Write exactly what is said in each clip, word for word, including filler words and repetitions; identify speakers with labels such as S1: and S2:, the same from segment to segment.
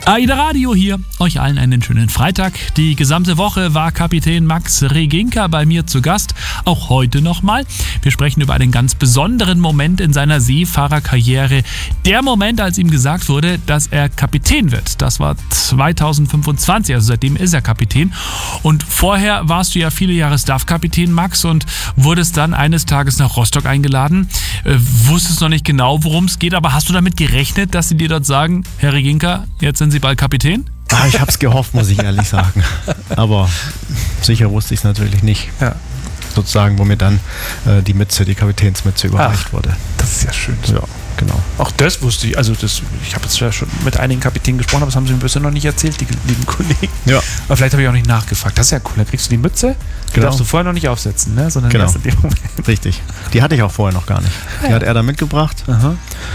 S1: AIDA Radio hier, euch allen einen schönen Freitag. Die gesamte Woche war Kapitän Max Reginka bei mir zu Gast, auch heute nochmal. Wir sprechen über einen ganz besonderen Moment in seiner Seefahrerkarriere. Der Moment, als ihm gesagt wurde, dass er Kapitän wird. Das war zweitausendfünfundzwanzig, also seitdem ist er Kapitän. Und vorher warst du ja viele Jahre Staff-Kapitän, Max, und wurdest dann eines Tages nach Rostock eingeladen. Äh, wusstest noch nicht genau, worum es geht, aber hast du damit gerechnet, dass sie dir dort sagen, Herr Reginka, jetzt sind Sie bald Kapitän?
S2: Ah, ich habe es gehofft, muss ich ehrlich sagen. Aber sicher wusste ich es natürlich nicht.
S3: Ja.
S2: Sozusagen, wo mir dann äh, die Mütze, die Kapitänsmütze überreicht
S3: Ach,
S2: wurde.
S3: Das ist ja schön.
S2: Ja, genau.
S3: Auch das wusste ich. Also das, ich habe jetzt ja schon mit einigen Kapitänen gesprochen, aber das haben sie mir bisher noch nicht erzählt, die lieben Kollegen.
S2: Ja.
S3: Aber vielleicht habe ich auch nicht nachgefragt. Das ist ja cool. Dann kriegst du die Mütze, die
S2: Genau.
S3: darfst du vorher noch nicht aufsetzen, ne? Sondern
S2: Genau.
S3: erst in dem Moment.
S2: Richtig. Die hatte ich auch vorher noch gar nicht. Die
S3: Ja.
S2: hat er dann mitgebracht
S3: Aha.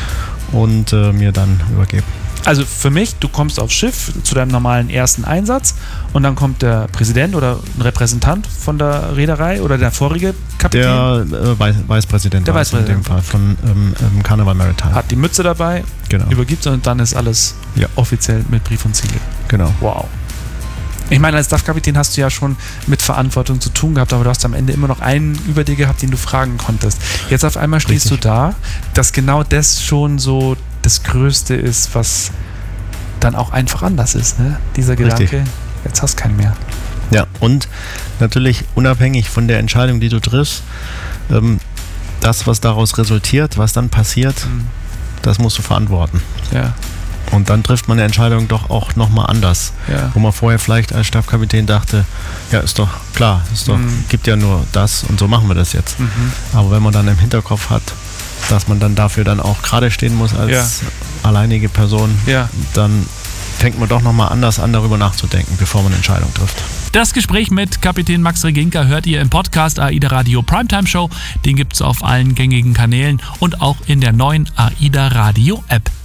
S2: und äh, mir dann übergeben.
S3: Also für mich, du kommst aufs Schiff zu deinem normalen ersten Einsatz und dann kommt der Präsident oder ein Repräsentant von der Reederei oder der vorige Kapitän,
S2: Der äh, Vice- Vicepräsident
S3: Der
S2: war es in
S3: Vicepräsident.
S2: dem Fall von ähm, ähm, Carnival Maritime.
S3: hat die Mütze dabei,
S2: Genau.
S3: übergibt und dann ist alles
S2: Ja.
S3: offiziell mit Brief und Siegel.
S2: Genau.
S3: Wow. Ich meine, als Staff-Kapitän hast du ja schon mit Verantwortung zu tun gehabt, aber du hast am Ende immer noch einen über dir gehabt, den du fragen konntest. Jetzt auf einmal stehst
S2: Richtig.
S3: du da, dass genau das schon so das Größte ist, was dann auch einfach anders ist, ne? Dieser Gedanke,
S2: Richtig.
S3: jetzt hast du keinen mehr.
S2: Ja, und natürlich unabhängig von der Entscheidung, die du triffst, ähm, das, was daraus resultiert, was dann passiert,
S3: Mhm.
S2: das musst du verantworten.
S3: Ja,
S2: Und dann trifft man eine Entscheidung doch auch nochmal anders.
S3: ja.
S2: Wo man vorher vielleicht als Stabskapitän dachte, ja, ist doch klar, ist doch,
S3: Mhm.
S2: gibt ja nur das und so machen wir das jetzt.
S3: Mhm.
S2: Aber wenn man dann im Hinterkopf hat, dass man dann dafür dann auch gerade stehen muss als
S3: Ja.
S2: alleinige Person,
S3: Ja.
S2: dann fängt man doch nochmal anders an, darüber nachzudenken, bevor man eine Entscheidung trifft.
S1: Das Gespräch mit Kapitän Max Reginka hört ihr im Podcast AIDA Radio Primetime Show. Den gibt es auf allen gängigen Kanälen und auch in der neuen AIDA Radio App.